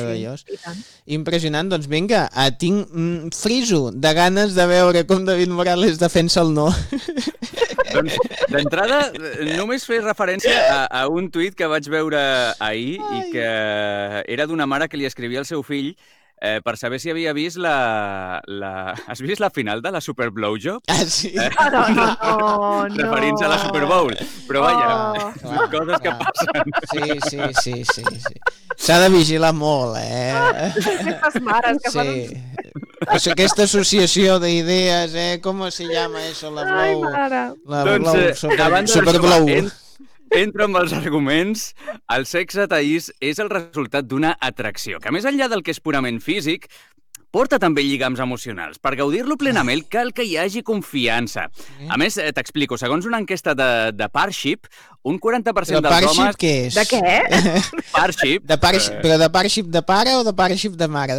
meravellós. Impressionant, doncs vinga, tinc friso de ganes de veure com David Morales defensa el no. Doncs, d'entrada, només fer referència a un tuit que vaig veure ahir i que era d'una mare que li escrivia al seu fill per saber si havia vist Has vist la final de la Super Blowjob? Ah, sí? No. Referint-se a la Super Bowl. Però vaja, són coses que passen. Sí. S'ha de vigilar molt, Aquestes mares que fan Pues aquesta associació d'idees, ¿cómo se llama eso? La Blow... La Blow, Super Blow. Entro amb els arguments. El sexe, Taís, és el resultat d'una atracció, que més enllà del que és purament físic, porta també lligams emocionals. Per gaudir-lo plenament cal que hi hagi confiança. A més, t'explico, segons una enquesta de Parship, un 40% dels homes... Parship què és? De què? Parship. Però de Parship de pare o de Parship de mare?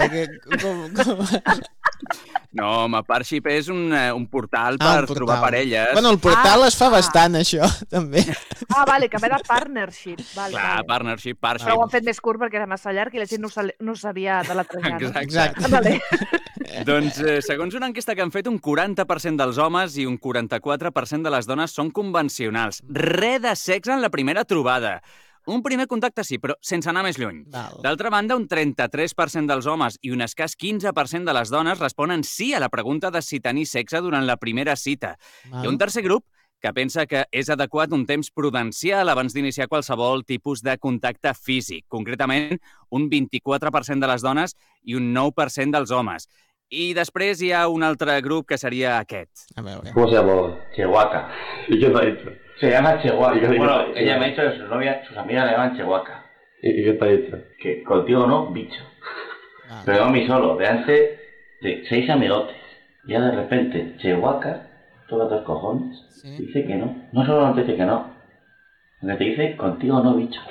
No, home, Parship és un portal per trobar parelles. Bueno, el portal es fa bastant, això, també. Vale, que ve de partnership. Clar, partnership. Però ho han fet més curt perquè era massa llarg i la gent no sabia de la trajana. Exacte. Vale. Doncs, segons una enquesta que han fet, un 40% dels homes i un 44% de les dones són convencionals. Res de sexe en la primera trobada. Un primer contacte sí, però sense anar més lluny. D'altra banda, un 33% dels homes i un escàs 15% de les dones responen sí a la pregunta de si tenir sexe durant la primera cita. Hi ha un tercer grup que pensa que és adequat un temps prudencial abans d'iniciar qualsevol tipus de contacte físic. Concretament, un 24% de les dones i un 9% dels homes. I després hi ha un altre grup que seria aquest. A veure. ¿Cómo se llama? Chihuahua. ¿Y qué te ha dicho? Se llama Chihuahua. Bueno, ella me ha dicho que sus amigas le llaman Chihuahua. ¿Y qué te ha dicho? Que contigo no, bicho. Pero a mí solo, delante de 6 amigotes. Ya de repente, Chihuahua, toca 2 cojones, dice que no. No solo no te dice que no, sino que te dice contigo no, bicho.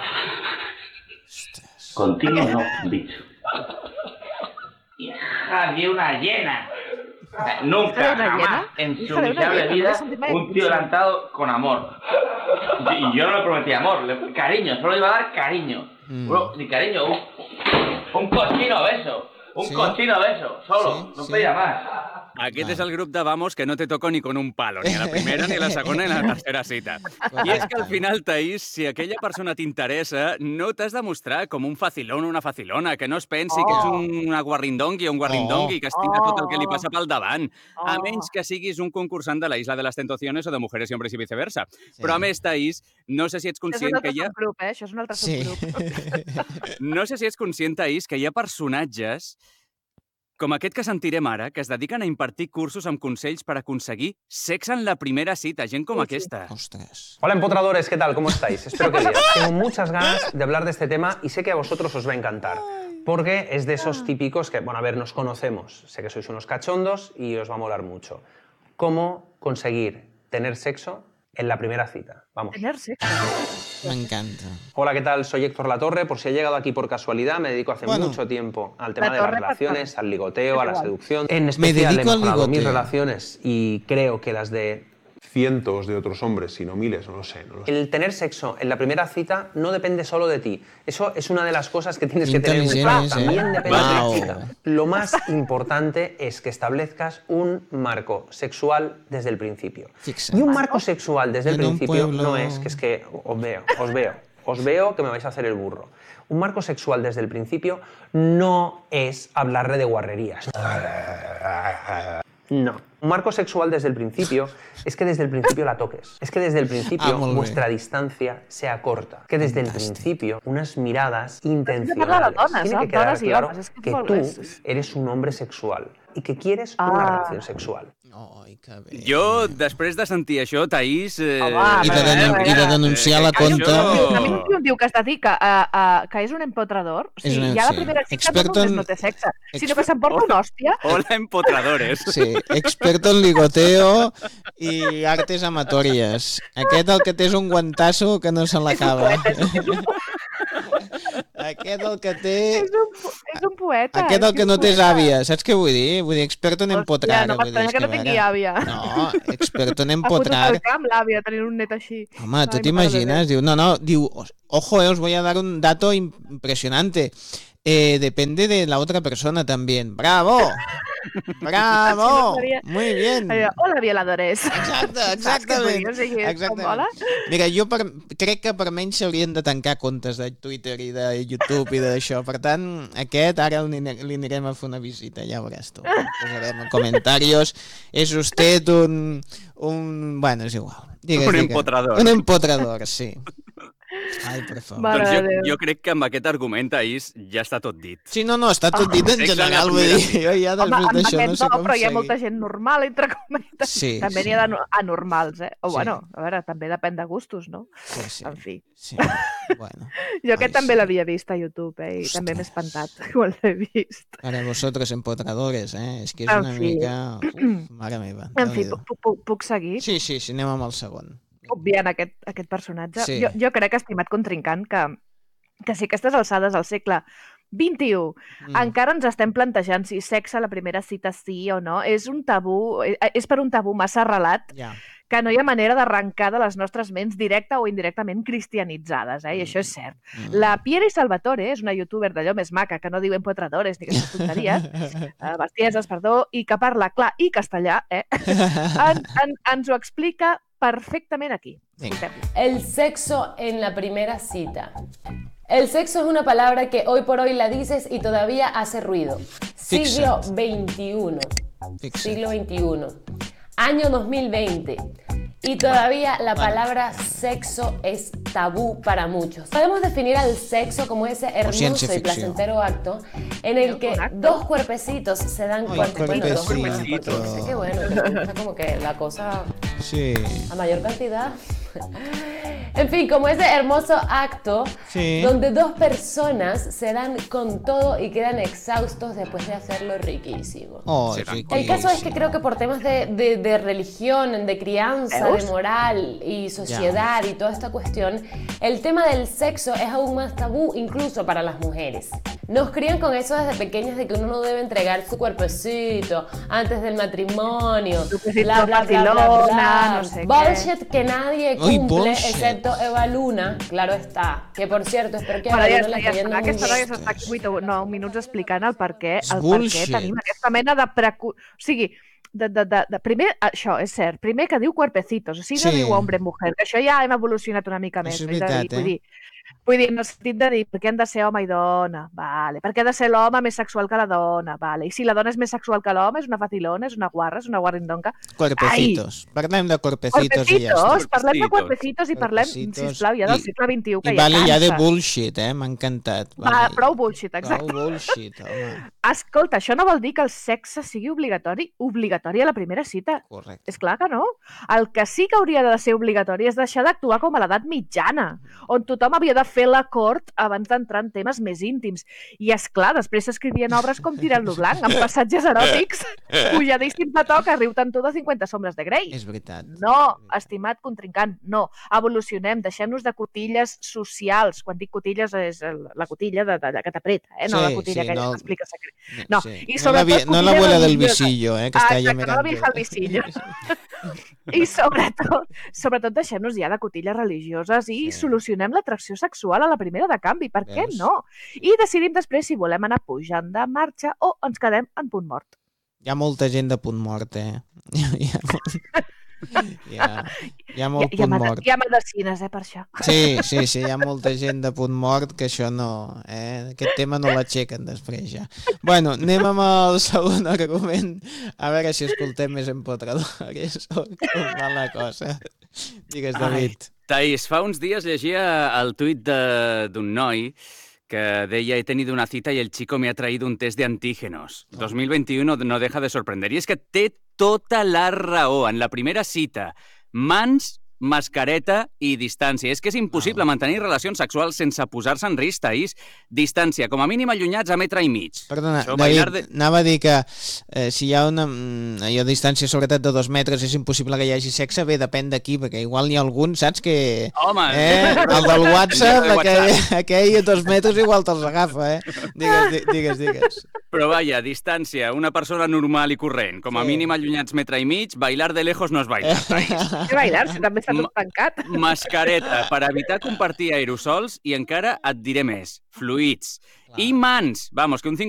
Contigo no, bicho. Hija de una llena. Nunca, jamás, en su miserable vida, un tío levantado con amor. Y yo no le prometí amor, cariño, solo iba a dar cariño. Bro, ni cariño, un cochino beso. Un cochino beso, solo, no pedía más. Aquest és el grup de Vamos que no te toco ni con un palo, ni a la primera, ni a la segona, ni a la tercera cita. I és que al final, Taís, si aquella persona t'interessa, no t'has de mostrar com un facilón o una facilona, que no es pensi que és una guarrindongui o un guarrindongui que estica tot el que li passa pel davant, a menys que siguis un concursant de la Isla de las Tentaciones o de Mujeres y Hombres y viceversa. Però a més, Taís, no sé si ets conscient que hi ha... Això és un altre subgrup. No sé si ets conscient, Taís, que hi ha personatges com aquest que sentirem ara, que es dediquen a impartir cursos amb consells per aconseguir sexe en la primera cita, gent com aquesta. Ostras. Hola, empotradores, ¿qué tal? ¿Cómo estáis? Espero que bien. Tengo muchas ganas de hablar de este tema y sé que a vosotros os va a encantar. Porque es de esos típicos que, bueno, a ver, nos conocemos. Sé que sois unos cachondos y os va a molar mucho. ¿Cómo conseguir tener sexo en la primera cita? Vamos. Tener sexo. Me encanta. Hola, ¿qué tal? Soy Héctor Latorre. Por si he llegado aquí por casualidad, me dedico hace mucho tiempo al tema de las relaciones, al ligoteo, a la seducción. En especial he mejorado mis relaciones y creo que las de cientos de otros hombres, si no miles, no lo sé. El tener sexo en la primera cita no depende solo de ti. Eso es una de las cosas que tienes que tener en cuenta. También depende de la chica. Lo más importante es que establezcas un marco sexual desde el principio. Y un marco sexual desde el principio no es que os veo que me vais a hacer el burro. Un marco sexual desde el principio no es hablarle de guarrerías. No. Un marco sexual desde el principio es que desde el principio la toques. Es que desde el principio vuestra distancia sea corta. Que desde el principio unas miradas intencionales. Tiene que quedar claro que tú eres un hombre sexual i que quieres una relació sexual. Jo, després de sentir això, Taís... I de denunciar la conta... A mi no em diu que es dedica que és un empotrador. O sigui, ja la primera cita no té sexe, sinó que s'emporta una hòstia. Hola, empotradores. Sí, experto en ligoteo i artes amatorias. Aquest el que té és un guantasso que no se l'acaba. Aquest el que té... És un poeta. Aquest el que no té àvia, saps què vull dir? Vull dir, experto en empotrar. No m'estranya que no tingui àvia. No, experto en empotrar. Ha fotut el camp l'àvia, tenir un net així. Home, tu t'imagines? Diu, ojo, os voy a dar un dato impresionante. Depende de la otra persona también. ¡Bravo! ¡Bravo! Muy bien. Hola, violadores. Exactament. Mira, jo crec que per menys s'haurien de tancar comptes de Twitter i de YouTube i d'això. Per tant, aquest ara li anirem a fer una visita, ja veuràs tu. Posarem en comentaris. És usted un... Bueno, és igual. Un empotrador. Un empotrador, sí. Ai, per favor. Doncs jo crec que amb aquest argument, Taís, ja està tot dit. Sí, no, està tot dit en general, vull dir. Jo ja després d'això no sé com però hi ha molta gent normal, entre cometes. Sí. També n'hi ha d'anormals, O bueno, a veure, també depèn de gustos, no? Sí. En fi. Sí, bueno. Jo aquest també l'havia vist a YouTube, i també m'he espantat quan l'he vist. Para vosotros empotradores, És que és una mica... Mare meva. En fi, puc seguir? Sí, anem amb el segon. Obviant aquest personatge. Sí. Jo crec, estimat contrincant, que si aquestes alçades al segle XXI encara ens estem plantejant si sexe a la primera cita sí o no, és per un tabú massa arrelat que no hi ha manera d'arrencar de les nostres ments directa o indirectament cristianitzades, I això és cert. La Pieri Salvatore és una youtuber d'allò més maca, que no diu empotradores ni aquestes tonteries, bestieses, perdó, i que parla clar i castellà, ens ho explica perfectamente aquí. El sexo en la primera cita. El sexo es una palabra que hoy por hoy la dices y todavía hace ruido. Siglo XXI. Siglo XXI. Año 2020. Y todavía la palabra sexo es tabú para muchos. Podemos definir al sexo como ese hermoso y placentero acto en el que dos cuerpecitos se dan cuenta. Bueno, dos cuerpecitos. Qué bueno, que gusta como que la cosa a mayor cantidad. En fin, como ese hermoso acto donde dos personas se dan con todo y quedan exhaustos después de hacerlo riquísimo. El caso es que creo que por temas de religión, de crianza, de moral y sociedad y toda esta cuestión, el tema del sexo es aún más tabú incluso para las mujeres. Nos crían con eso desde pequeñas de que uno no debe entregar su cuerpecito antes del matrimonio, bla, bla, bla, bla, bla. No sé bullshit que nadie cumple excepto Eva Luna, claro está. Que por cierto, espero que Eva Luna l'està veient Aquesta noia s'està 8 minuts explicant el per què tenim aquesta mena de O sigui, primer, això és cert, primer que diu cuerpecitos, o sigui, no diu hombre-mujer, que això ja hem evolucionat una mica més. Això és veritat, Vull dir, en el sentit de dir, per què han de ser home i dona? Vale. Per què ha de ser l'home més sexual que la dona? Vale. I si la dona és més sexual que l'home, és una facilona, és una guarra, és una guarrindonca? Cuerpecitos. Parlem de cuerpecitos i ja està. Parlem de cuerpecitos i parlem, sisplau, ja del segle XXI, que ja cansa. I ja de bullshit, m'ha encantat. Prou bullshit, exacte. Prou bullshit, home. Escolta, això no vol dir que el sexe sigui obligatori a la primera cita. Correcte. És clar que no. El que sí que hauria de ser obligatori és deixar d'actuar com a l'edat mitjana, on tothom havia de fer l'acord abans d'entrar en temes més íntims. I és clar, després s'escrivien obres com Tirant-lo blanc, amb passatges eròtics, pujadíssim de to que riu tant tu de 50 sombres de Grey. És veritat. No, estimat contrincant, no. Evolucionem, deixem-nos de cotilles socials. Quan dic cotilles és la cotilla que t'apreta, no la cotilla que t'explica secret. No, i sobretot no l'abuela del visillo, que està allà mirant. No la vieja del visillo. I sobretot deixem-nos ja de cotilles religioses i solucionem l'atracció sexual a la primera de canvi. Per què no? I decidim després si volem anar pujant de marxa o ens quedem en punt mort. Hi ha molta gent de punt mort, Hi ha molt punt mort. Hi ha medicines, per això. Sí, hi ha molta gent de punt mort que això no... Aquest tema no l'aixequen després ja. Bueno, anem amb el segon argument, a veure si escoltem més empotradores o com va la cosa. Digues, David. Taís, fa uns dies llegia el tuit d'un noi que deia: he tenido una cita y el chico me ha traído un test de antígenos. 2021 no deja de sorprender. I és que té tota la raó. En la primera cita, mans, mascareta i distància. És que és impossible mantenir relacions sexuals sense posar-se en risc, Taís. Distància, com a mínim allunyats a 1,5 metres. Perdona, David, anava a dir que si hi ha una distància, sobretot de 2 metres, és impossible que hi hagi sexe. Bé, depèn d'aquí, perquè igual n'hi ha algun, saps que... Home! El del WhatsApp, aquell a 2 metres igual te'ls agafa, Digues. Però vaja, distància, una persona normal i corrent, com a mínim allunyats metre i mig, bailar de lejos no és bailar. Què bailar? Si també està tot tancat. Mascareta, per evitar compartir aerosols i encara et diré més, fluids. I mans. Vamos, que un